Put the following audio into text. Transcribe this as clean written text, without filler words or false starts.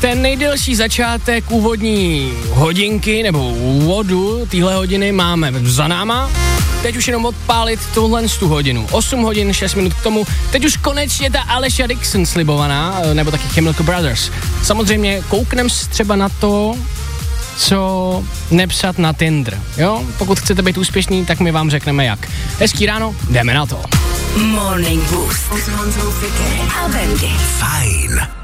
Ten nejdelší začátek úvodní hodinky nebo úvodu téhle hodiny máme za náma. Teď už jenom odpálit tu hodinu. 8 hodin, 6 minut k tomu. Teď už konečně ta Alessia Dixon slibovaná, nebo taky Chemical Brothers. Samozřejmě kouknem třeba na to, co nepsat na Tinder, jo? Pokud chcete být úspěšný, tak my vám řekneme jak. Hezký ráno, jdeme na to. Morning Boost. Fajn.